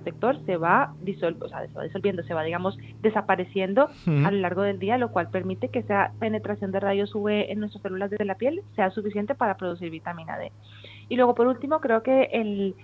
fotoprotector se va disolviendo, se va, digamos, desapareciendo a lo largo del día, lo cual permite que esa penetración de rayos UV en nuestras células de la piel sea suficiente para producir vitamina D. Y luego, por último, creo que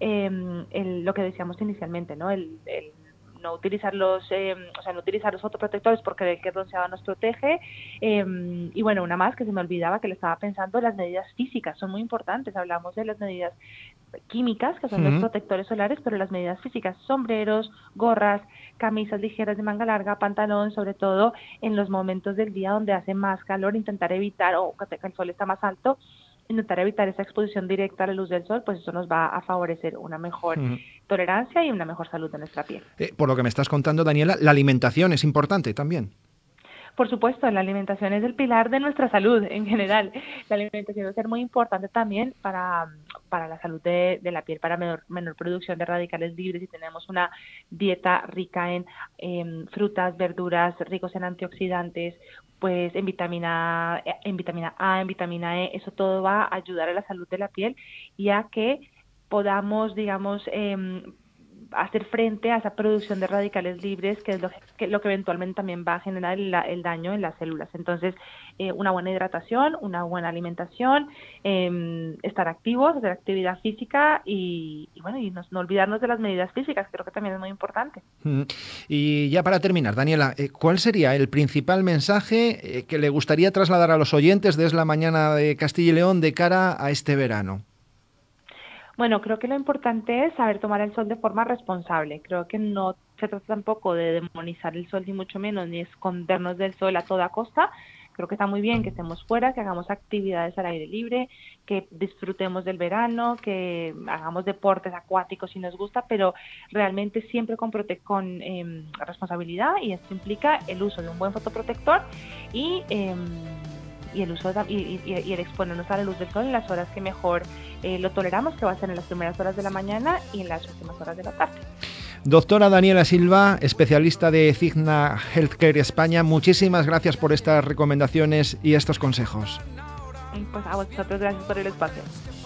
lo que decíamos inicialmente, ¿no? El no utilizar los fotoprotectores porque el que bronceado nos protege. Y bueno, una más que se me olvidaba, que le estaba pensando, las medidas físicas son muy importantes. Hablamos de las medidas químicas, que son los protectores solares, pero las medidas físicas, sombreros, gorras, camisas ligeras de manga larga, pantalón, sobre todo en los momentos del día donde hace más calor, intentar evitar, o que el sol está más alto, intentar evitar esa exposición directa a la luz del sol, pues eso nos va a favorecer una mejor tolerancia y una mejor salud de nuestra piel. Por lo que me estás contando, Daniela, la alimentación es importante también. Por supuesto, la alimentación es el pilar de nuestra salud en general. La alimentación va a ser muy importante también para la salud de la piel, para menor producción de radicales libres. Si tenemos una dieta rica en frutas, verduras, ricos en antioxidantes, pues en vitamina A, en vitamina E, eso todo va a ayudar a la salud de la piel y a que podamos, digamos, hacer frente a esa producción de radicales libres, que es lo que eventualmente también va a generar el daño en las células. Entonces, una buena hidratación, una buena alimentación, estar activos, hacer actividad física y bueno, y no olvidarnos de las medidas físicas, creo que también es muy importante. Y ya para terminar, Daniela, ¿cuál sería el principal mensaje que le gustaría trasladar a los oyentes de Es la Mañana de Castilla y León de cara a este verano? Bueno, creo que lo importante es saber tomar el sol de forma responsable. Creo que no se trata tampoco de demonizar el sol, ni mucho menos, ni escondernos del sol a toda costa. Creo que está muy bien que estemos fuera, que hagamos actividades al aire libre, que disfrutemos del verano, que hagamos deportes acuáticos si nos gusta, pero realmente siempre con responsabilidad, y esto implica el uso de un buen fotoprotector y el uso y el exponernos a la luz del sol en las horas que mejor lo toleramos, que va a ser en las primeras horas de la mañana y en las últimas horas de la tarde. Doctora Daniela Silva, especialista de Cigna Healthcare España, muchísimas gracias por estas recomendaciones y estos consejos. Pues a vosotros, gracias por el espacio.